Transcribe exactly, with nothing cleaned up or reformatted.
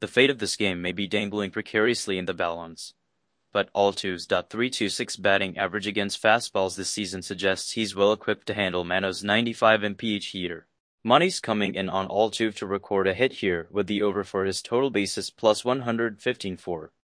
The fate of this game may be dangling precariously in the balance. But Altuve's point three two six batting average against fastballs this season suggests he's well equipped to handle Mano's ninety-five miles per hour heater. Money's coming in on Altuve to record a hit here with the over for his total bases plus one fifteen point four.